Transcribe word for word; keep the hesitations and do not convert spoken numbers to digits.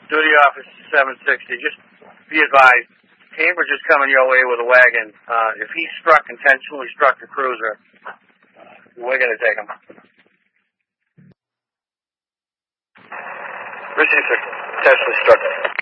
Duty Officer seven sixty, just be advised, Cambridge is coming your way with a wagon. Uh, if he struck, intentionally struck the cruiser, we're going to take him. Received, sir. Intentionally struck.